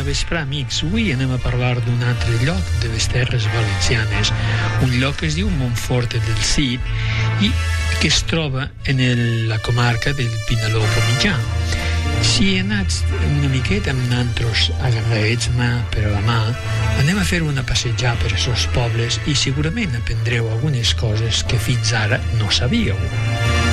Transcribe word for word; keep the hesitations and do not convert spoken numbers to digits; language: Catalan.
vesprà, amics. Avui anem a parlar d'un altre lloc de les Terres Valencianes, un lloc que es diu Montfort del Cid i que es troba en el, la comarca del Vinalopó mitjà. Si anats una miqueta amb nantros agarrets-me per a la mà, anem a fer una passejada per aquests pobles i segurament aprendreu algunes coses que fins ara no sabíeu.